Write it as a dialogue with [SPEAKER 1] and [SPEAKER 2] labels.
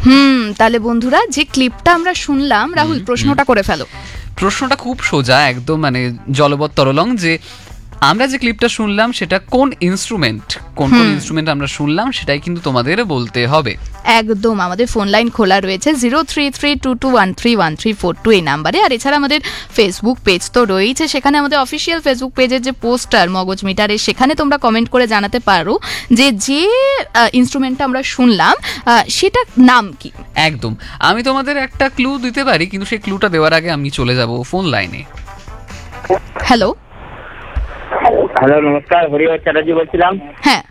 [SPEAKER 1] তাহলে বন্ধুরা, যে ক্লিপটা আমরা শুনলাম, রাহুল প্রশ্নটা করে ফেলো।
[SPEAKER 2] প্রশ্নটা খুব সোজা, একদম মানে জলবৎ তরলং, যে আমরা যে ক্লিপটা শুনলাম সেটা কোন ইনস্ট্রুমেন্ট, কোন ইনস্ট্রুমেন্ট আমরা শুনলাম সেটাই কিন্তু তোমাদের বলতে হবে।
[SPEAKER 1] একদম, আমাদের ফোন লাইন খোলা রয়েছে 0332213134 এই নাম্বারে। আর এছাড়া আমাদের ফেসবুক পেজ তো রয়েছে, সেখানে আমাদের অফিসিয়াল ফেসবুক পেজের যে পোস্টার মগজ মিটারে, সেখানে তোমরা কমেন্ট করে জানাতে পারো যে ইনস্ট্রুমেন্টটা আমরা শুনলাম সেটা নাম কি।
[SPEAKER 2] একদম, আমি তোমাদের একটা ক্লু দিতে পারি, কিন্তু সেই ক্লুটা দেওয়ার আগে আমি চলে যাব ফোন লাইনে।
[SPEAKER 1] হ্যালো,
[SPEAKER 3] হ্যালো, নমস্কার, হরিহর চ্যাটার্জি বলছিলাম।
[SPEAKER 1] হ্যাঁ